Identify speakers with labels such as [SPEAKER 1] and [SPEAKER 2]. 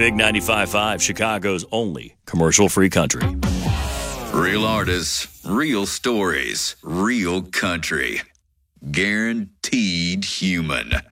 [SPEAKER 1] Big 95.5, Chicago's only commercial-free country.
[SPEAKER 2] Real artists, real stories, real country. Guaranteed human.